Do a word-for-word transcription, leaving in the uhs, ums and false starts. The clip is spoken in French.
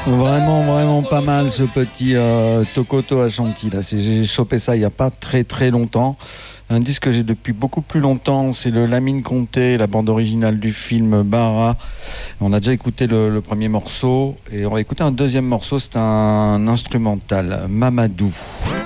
Vraiment, vraiment pas mal ce petit euh, Tokoto Ashanti là. C'est, j'ai chopé ça il n'y a pas très très longtemps. Un disque que j'ai depuis beaucoup plus longtemps, c'est le Lamine Conté, la bande originale du film Bara. On a déjà écouté le, le premier morceau et on va écouter un deuxième morceau, c'est un instrumental, Mamadou.